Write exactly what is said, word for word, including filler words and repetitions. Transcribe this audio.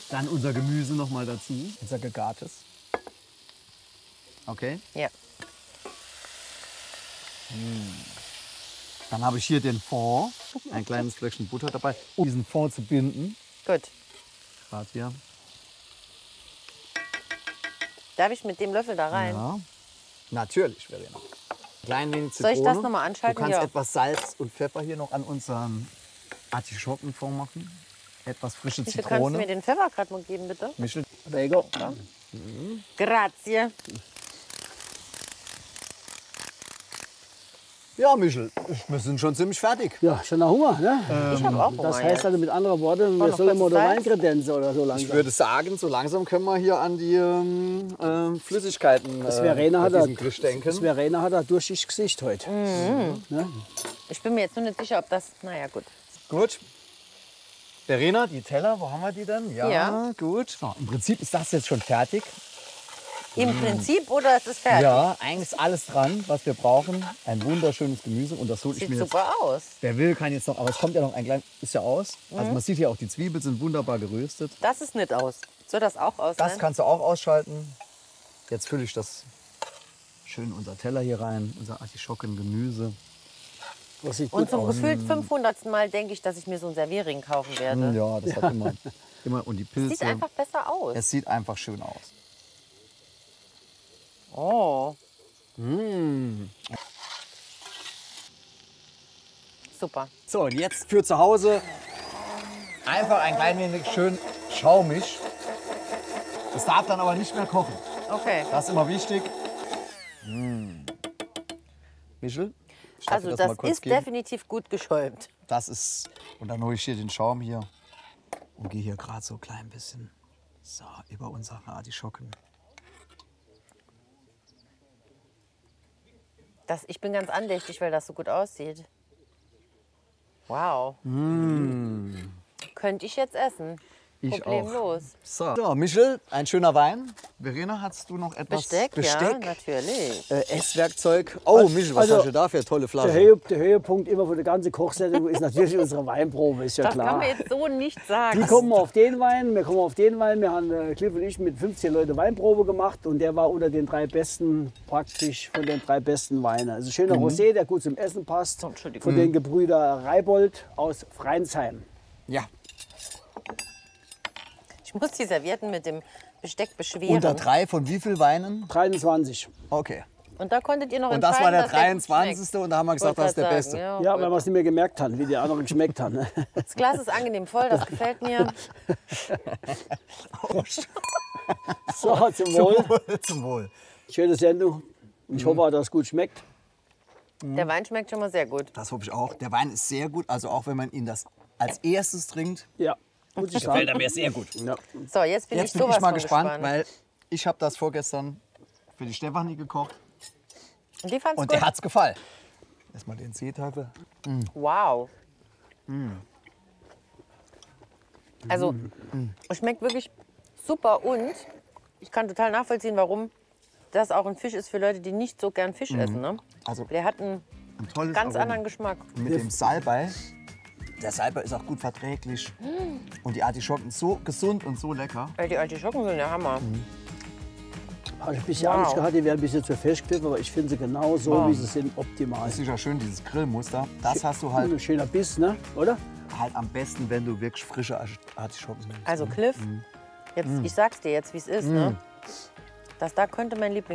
Dann unser Gemüse noch mal dazu. Unser gegartes. Okay. Ja. Dann habe ich hier den Fond. Ein kleines Fleckchen Butter dabei, um diesen Fond zu binden. Gut. Gerade hier. Darf ich mit dem Löffel da rein? Ja. Natürlich, Verena. Klein wenig Soll Zitrone. ich das noch mal anschalten? Du kannst Ja. etwas Salz und Pfeffer hier noch an unseren Artischockenfond machen. Etwas frische Wie viel kannst du mir Zitrone. den Pfeffer gerade mal geben, bitte? Michel. There you go. Grazie. Ja, Michel, wir sind schon ziemlich fertig. Ja, schon nach Hunger, ne? Ich habe auch Hunger. Das heißt jetzt. also mit anderen Worten, wir noch sollen mal kurz der Salz? Weinkredenz oder so langsam. Ich würde sagen, so langsam können wir hier an die ähm, äh, Flüssigkeiten Das äh, Verena bei hat, er, diesem Gericht denken. das Verena hat er durchsichtiges Gesicht heute. Mhm. Ne? Ich bin mir jetzt nur nicht sicher, ob das... Naja, gut. Gut. Verena, die Teller, wo haben wir die denn? Ja, Ja. gut. So, im Prinzip ist das jetzt schon fertig. Im Prinzip oder ist es fertig? Ja, eigentlich ist alles dran, was wir brauchen. Ein wunderschönes Gemüse und das hole ich Sieht mir jetzt. super aus. Wer will, kann jetzt noch, aber es kommt ja noch ein klein, ist ja aus. Mhm. Also man sieht hier auch, die Zwiebeln sind wunderbar geröstet. Das ist nicht aus. Soll das auch aus Das sein? kannst du auch ausschalten. Jetzt fülle ich das schön unser Teller hier rein, unser Artischocken, Gemüse. Das sieht Und gut zum aus. gefühlt fünfhundertsten Mal denke ich, dass ich mir so einen Servierring kaufen werde. Ja, das hat immer, immer und die Pilze. Sieht einfach besser aus. Es sieht einfach schön aus. Oh. Mm. Super. So, und jetzt für zu Hause einfach ein klein wenig schön schaumig. Es darf dann aber nicht mehr kochen. Okay. Das ist immer wichtig. Mm. Michel, ich darf Also dir das, mal kurz ist geben. definitiv gut geschäumt. Das ist, und dann hole ich hier den Schaum hier und gehe hier gerade so ein klein bisschen so über unsere Artischocken. Das, ich bin ganz andächtig, weil das so gut aussieht. Wow. Mm. Könnte ich jetzt essen. Ich Problemlos. auch. So. so, Michel, ein schöner Wein. Verena, hast du noch etwas? Besteck, ja, Besteck natürlich. äh, Esswerkzeug. Oh, Michel, was also, hast du da für eine tolle Der, Flasche? Höhe, der Höhepunkt immer für die ganze Kochsendung ist natürlich unsere Weinprobe, ist ja Das kann klar. man jetzt so nicht sagen. Die kommen auf den Wein, wir kommen auf den Wein. Wir haben, äh, Cliff und ich, mit fünfzehn Leuten Weinprobe gemacht und der war unter den drei besten, praktisch von den drei besten Weinen. Also schöner Rosé, der gut zum Essen passt, Oh, Entschuldigung. von den Gebrüder Reibold aus Freinsheim. Ja, Ich muss die Servietten mit dem Besteck beschweren. unter drei von wie viel Weinen? dreiundzwanzig. Okay. Und da konntet ihr noch Und das entscheiden, war der dass der gut dreiundzwanzigste und da haben wir gesagt, schmeckt. das ist der Wollte Beste. grad sagen, Ja, Ja, weil wir es nicht mehr gemerkt haben, wie die anderen geschmeckt haben. Das Glas ist angenehm voll, das gefällt mir. So, zum Wohl. Zum Wohl. Schöne Sendung. Ich hoffe, dass es gut schmeckt. Der Wein schmeckt schon mal sehr gut. Das hoffe ich auch. Der Wein ist sehr gut, also auch wenn man ihn das als erstes trinkt. Ja, muss ich Gefällt er sagen. mir sehr gut. Ja. So, jetzt bin Jetzt ich bin sowas ich mal von gespannt, gespannt. weil ich habe das vorgestern für die Stefanie gekocht Und die fand's und gut? der hat's gefallen. Erstmal den Seetafel. Wow. Mm. Also, es schmeckt wirklich super und ich kann total nachvollziehen, warum das auch ein Fisch ist für Leute, die nicht so gern Fisch essen. Ne? Also Der hat einen ein tolles ganz Aroma. anderen Geschmack. Mit dem Salbei. Der Salbei ist auch gut verträglich. Und die Artischocken so gesund und so lecker. Ey, die Artischocken sind der Hammer. Habe ich ein bisschen Wow. Angst gehabt, die wären ein bisschen zu festgeklebt, aber ich finde sie genau so, Oh. wie sie sind, optimal. Das ist ja schön, dieses Grillmuster. Das hast du halt, Ein schöner Biss, ne? Oder? halt am besten, wenn du wirklich frische Artischocken nimmst. Also Cliff, jetzt, ich sag's dir jetzt, wie es ist. Ne? Das da könnte mein Liebling